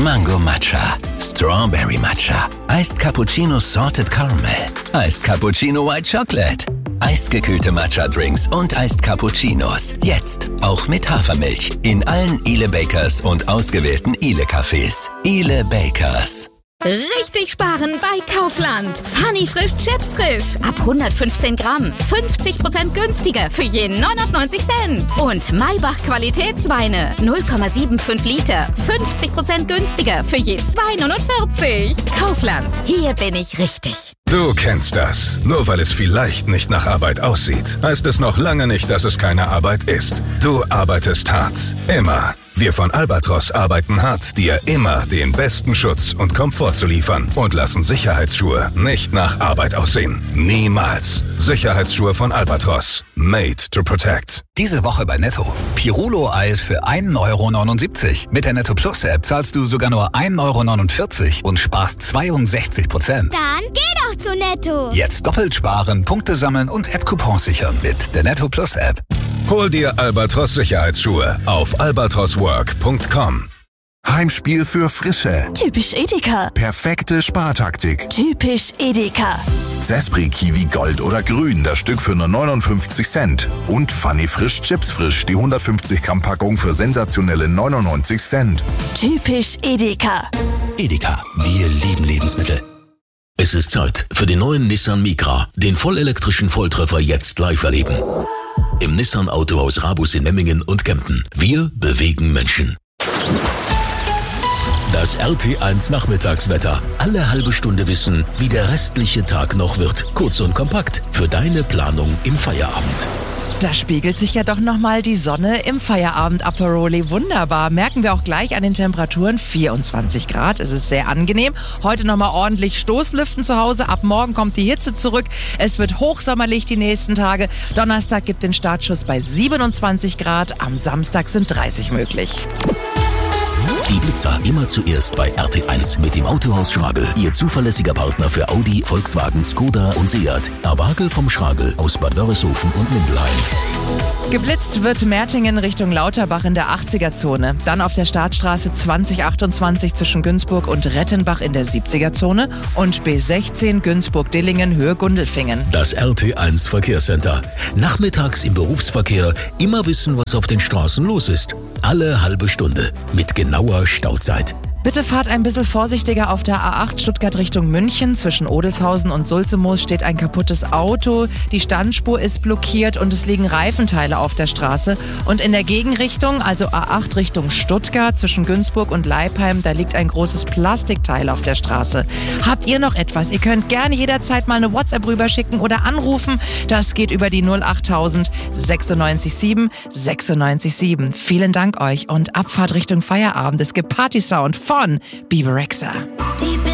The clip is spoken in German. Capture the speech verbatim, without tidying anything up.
Mango Matcha, Strawberry Matcha, Iced Cappuccino Salted Caramel, Iced Cappuccino White Chocolate, eisgekühlte Matcha-Drinks und Iced Cappuccinos. Jetzt auch mit Hafermilch in allen Ile Bakers und ausgewählten Ile Cafés. Ile Bakers. Richtig sparen bei Kaufland. Funny Frisch Chips Frisch. Ab hundertfünfzehn Gramm. fünfzig Prozent günstiger für je neunundneunzig Cent. Und Maybach Qualitätsweine. null Komma fünfundsiebzig Liter. fünfzig Prozent günstiger für je zwei neunundvierzig. Kaufland. Hier bin ich richtig. Du kennst das. Nur weil es vielleicht nicht nach Arbeit aussieht, heißt es noch lange nicht, dass es keine Arbeit ist. Du arbeitest hart. Immer. Wir von Albatros arbeiten hart, dir immer den besten Schutz und Komfort zu liefern und lassen Sicherheitsschuhe nicht nach Arbeit aussehen. Niemals. Sicherheitsschuhe von Albatros. Made to protect. Diese Woche bei Netto. Pirulo-Eis für ein Euro neunundsiebzig. Mit der Netto Plus App zahlst du sogar nur ein Euro neunundvierzig und sparst zweiundsechzig Prozent. Dann geh doch zu Netto. Jetzt doppelt sparen, Punkte sammeln und App-Coupons sichern mit der Netto Plus App. Hol dir Albatros Sicherheitsschuhe auf albatros work punkt com. Heimspiel für Frische. Typisch Edeka. Perfekte Spartaktik. Typisch Edeka. Zespri Kiwi Gold oder Grün, das Stück für nur neunundfünfzig Cent. Und Funny Frisch Chips Frisch, die hundertfünfzig Gramm Packung für sensationelle neunundneunzig Cent. Typisch Edeka. Edeka, wir lieben Lebensmittel. Es ist Zeit für den neuen Nissan Micra, den vollelektrischen Volltreffer jetzt live erleben. Im Nissan Autohaus Rabus in Memmingen und Kempten. Wir bewegen Menschen. Das R T eins Nachmittagswetter. Alle halbe Stunde wissen, wie der restliche Tag noch wird. Kurz und kompakt für deine Planung im Feierabend. Da spiegelt sich ja doch nochmal die Sonne im Feierabend-Aperoli. Wunderbar. Merken wir auch gleich an den Temperaturen. vierundzwanzig Grad. Es ist sehr angenehm. Heute nochmal ordentlich Stoßlüften zu Hause. Ab morgen kommt die Hitze zurück. Es wird hochsommerlich die nächsten Tage. Donnerstag gibt den Startschuss bei siebenundzwanzig Grad. Am Samstag sind dreißig möglich. Die Blitzer immer zuerst bei R T eins mit dem Autohaus Schragel. Ihr zuverlässiger Partner für Audi, Volkswagen, Skoda und Seat. Erwagel vom Schragel aus Bad Wörishofen und Mindelheim. Geblitzt wird Mertingen Richtung Lauterbach in der achtziger-Zone. Dann auf der Startstraße zwanzig achtundzwanzig zwischen Günzburg und Rettenbach in der siebziger-Zone. Und B sechzehn Günzburg-Dillingen Höhe Gundelfingen. Das R T eins Verkehrscenter. Nachmittags im Berufsverkehr immer wissen, was auf den Straßen los ist. Alle halbe Stunde mit genauer Stauzeit. Bitte fahrt ein bisschen vorsichtiger auf der A acht Stuttgart Richtung München. Zwischen Odelshausen und Sulzemoos steht ein kaputtes Auto. Die Standspur ist blockiert und es liegen Reifenteile auf der Straße. Und in der Gegenrichtung, also A acht Richtung Stuttgart, zwischen Günzburg und Leipheim, da liegt ein großes Plastikteil auf der Straße. Habt ihr noch etwas? Ihr könnt gerne jederzeit mal eine WhatsApp rüberschicken oder anrufen. Das geht über die null achttausend sechsundneunzig sieben sechsundneunzig sieben. Vielen Dank euch und Abfahrt Richtung Feierabend. Es gibt Party-Sound von Biberexa.